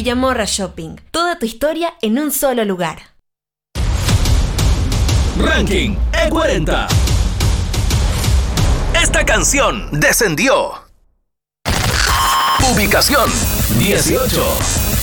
Villamorra Shopping. Toda tu historia en un solo lugar. Ranking E40. Esta canción descendió. Ubicación 18.